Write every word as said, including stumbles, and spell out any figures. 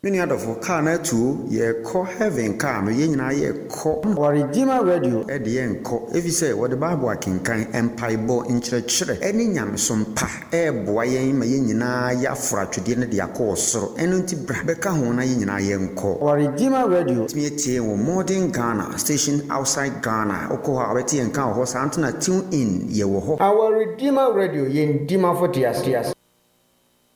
Many other for car na two ye call heaven car no ye nyina ye call Our Redeemer Radio e de ye nko if you say what the Bible akenkan empaibo nkyerɛkyerɛ eni nyamesom pa e boa yen ma ye nyina ya afra twede ne de akɔ soro eno nti bra beka ho na ye nyina ye nko. Our Redeemer Radio Me tie wo modern Ghana station outside Ghana okɔ ha beti enka ho sa antena tune in ye wo ho. Our Redeemer Radio yen dima for tias tias